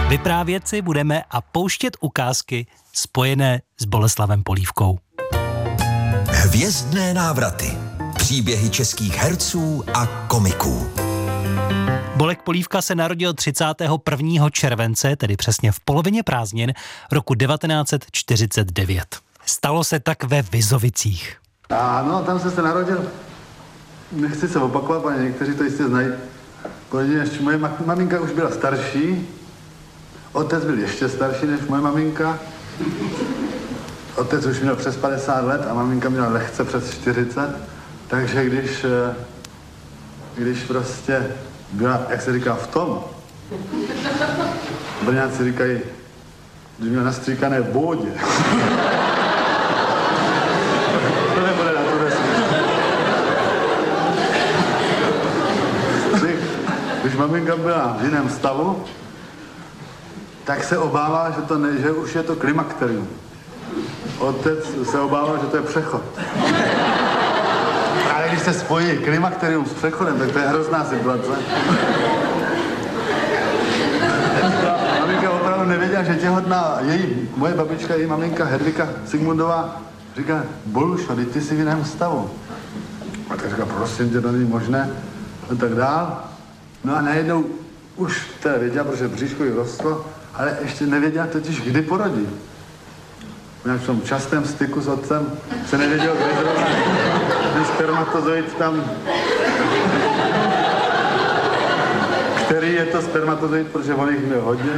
Vyprávět si budeme a pouštět ukázky spojené s Boleslavem Polívkou. Hvězdné návraty. Příběhy českých herců a komiků. Bolek Polívka se narodil 31. července, tedy přesně v polovině prázdnin roku 1949. Stalo se tak ve Vizovicích. Ano, tam jsem se narodil. Nechci se opakovat, ale někteří to jistě znají. Protože moje maminka už byla starší, otec byl ještě starší než moje maminka. Otec už měl přes 50 let a maminka měla lehce přes 40. Takže když prostě byla, jak se říká, v tom, Brňáci říkají, že měl nastříkané bódě. To nebude na to Když maminka byla v jiném stavu, tak se obával, že už je to klimakterium. Otec se obával, že to je přechod. Ale když se spojí klimakterium s přechodem, tak to je hrozná situace. Maminka opravdu nevěděla, že těhotná moje babička, její maminka Hedvika Sigmundová, říká, Bolušo, teď ty jsi v jiném stavu. A tak říká, prosím tě, to není možné. A tak dál. No a najednou už teda věděla, protože bříško jí rostlo, ale ještě nevěděla totiž, kdy porodí. V tom častém styku s otcem se nevěděl, kde zrovna ten spermatozoid tam... Který je to spermatozoid, protože on jich měl hodně,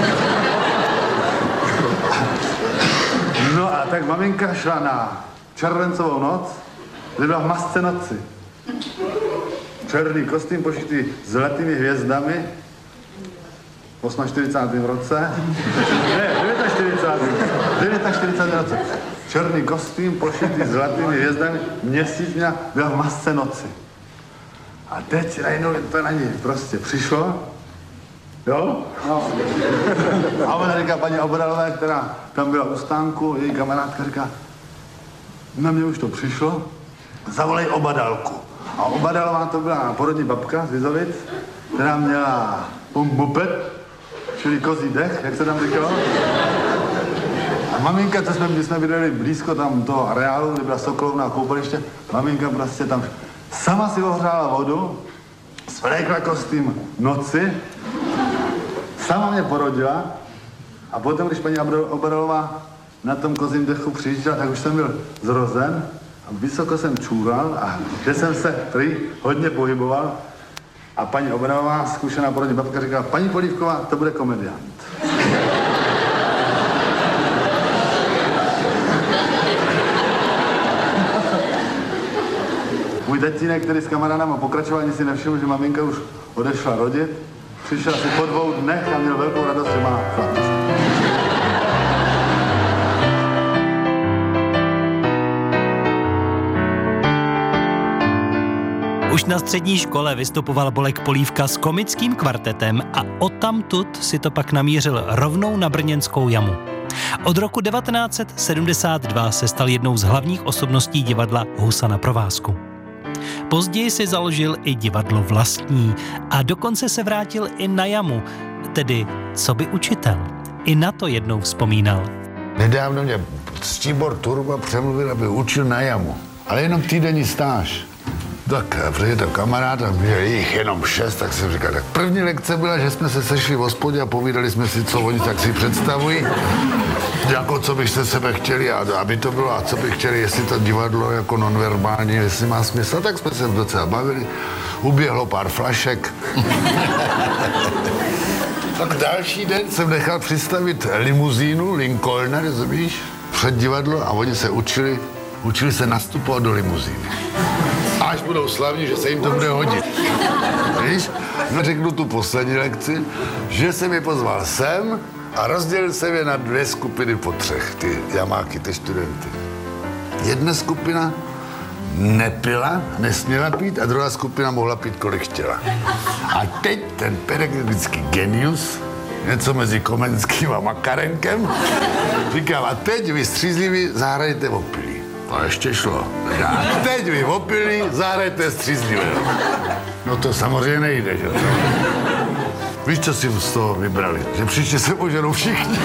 No a tak maminka šla na červencovou noc, kde byla v masce noci. Černý kostým pošitý zlatými hvězdami v 48. roce. Ne, 49. roce. Černý kostým pošitý zlatými hvězdami, měsíc měla, byla v masce noci. A teď najednou to na ní prostě přišlo. Jo? No. A ona říká, paní Obradalové, která tam byla u stánku, její kamarádka říká, na mě už to přišlo, zavolej Obadalku. A Obadalová to byla porodní babka z Vizovic, která měla moped, čili kozí dech, jak se tam říkalo. A maminka, když jsme bydleli blízko tam toho areálu, kde byla Sokolovna koupaliště, maminka prostě tam sama si ohřála vodu, svlékla kostým noci, sama mě porodila a potom, když paní Obadalová na tom kozím dechu přijížděla, tak už jsem byl zrozen a vysoko jsem čůral a kde jsem se prý hodně pohyboval a paní Obadalová, zkušená porodní babka, říkala, paní Polívková, to bude komediant. Můj tatínek, který s kamarádama pokračoval, ani si nevšiml, že maminka už odešla rodit. Přišel asi po 2 dnech a měl velkou radost, že má chlapce. Už na střední škole vystupoval Bolek Polívka s komickým kvartetem a odtamtud si to pak namířil rovnou na brněnskou jamu. Od roku 1972 se stal jednou z hlavních osobností divadla Husa na provázku. Později si založil i divadlo vlastní a dokonce se vrátil i na jamu, tedy coby učitel. I na to jednou vzpomínal. Nedávno mě Ctibor Turba přemluvil, aby učil na jamu, ale jenom týdenní stáž. Tak protože to kamarád a měl jich jenom 6, tak jsem říkal, tak první lekce byla, že jsme se sešli v hospodě a povídali jsme si, co oni tak si představují. Jako co bych se sebe chtěli, aby to bylo, a co bych chtěli, jestli to divadlo jako nonverbální, jestli má smysl, tak jsme se docela bavili. Uběhlo pár flašek. Tak další den jsem nechal přistavit limuzínu, Lincolna, víš, před divadlo a oni se učili se nastupovat do limuzíny. Až budou slavní, že se jim to bude hodit. Víš? No řeknu tu poslední lekci, že jsem je pozval sem a rozdělil jsem je na 2 skupiny po 3, ty jamáky, ty studenty. Jedna skupina nepila, nesměla pít a druhá skupina mohla pít, kolik chtěla. A teď ten pedagogický genius, něco mezi Komenským a Makarenkem, říkal, a teď vy střízliví zahrajte opilí. To ještě šlo. A teď vy opilí zahrajte střízlivé. No to samozřejmě nejde, že? Víš, co si z toho vybrali? Že příště se požerou všichni.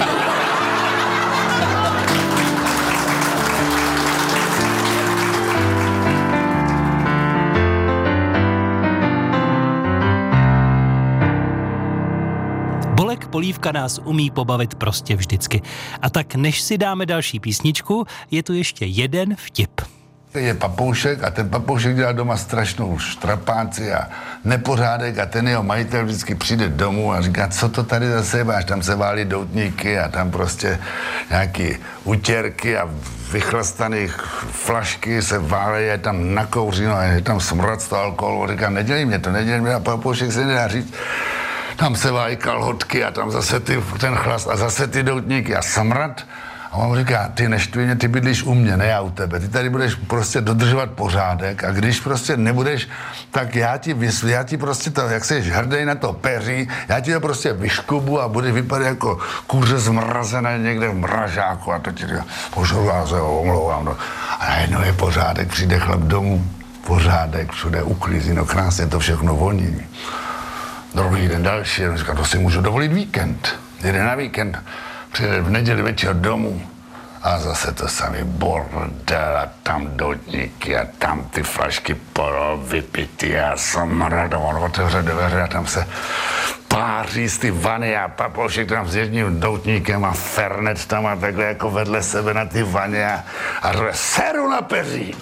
Bolek Polívka nás umí pobavit prostě vždycky. A tak než si dáme další písničku, je tu ještě jeden vtip. Je papoušek a ten papoušek dělá doma strašnou štrapáci a nepořádek a ten jeho majitel vždycky přijde domů a říká, co to tady zase máš, tam se válí doutníky a tam prostě nějaký utěrky a vychlastaných flašky se válejí, je tam nakouřeno a je tam smrad z toho alkoholu. Říká, nedělej mě a papoušek se nedá říct. Tam se válí kalhotky a tam zase ten chlast a zase ty doutníky a smrad. A on říká, ty neštví mě, ty bydlíš u mě, ne já u tebe. Ty tady budeš prostě dodržovat pořádek a když prostě nebudeš, tak já ti prostě to, jak jsi hrdej na to peří, já ti to prostě vyškubu a budeš vypadat jako kůře zmrazené někde v mražáku a to ti říká, já se omlouvám. No. A najednou je pořádek, přijde chlap domů, pořádek, všude uklízí, no krásně to všechno voní. Druhý den další, on říká, to si můžu dovolit víkend. Jde na víkend, přijde v neděli večer domů a zase to samý bordel a tam doutníky a tam ty flašky vypitý a smrad. On otevře dveře a tam se páří z ty vany a papoušek tam s jedním doutníkem a Fernet tam a takhle jako vedle sebe na ty vaně a řve, seru na peří.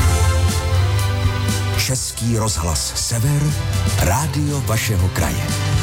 Český rozhlas Sever, rádio vašeho kraje.